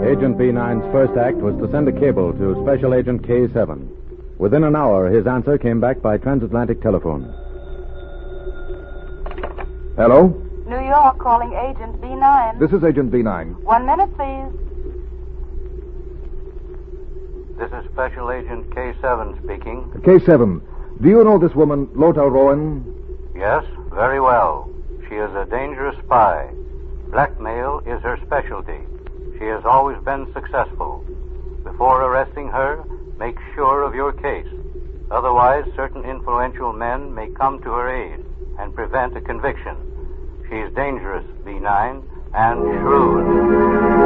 Agent B9's first act was to send a cable to Special Agent K7. Within an hour, his answer came back by transatlantic telephone. Hello? New York, calling Agent B9. This is Agent B9. 1 minute, please. This is Special Agent K7 speaking. K7, do you know this woman, Lothar Rowan? Yes, very well. She is a dangerous spy. Blackmail is her specialty. She has always been successful. Before arresting her, make sure of your case. Otherwise, certain influential men may come to her aid and prevent a conviction. She is dangerous, B9, and shrewd.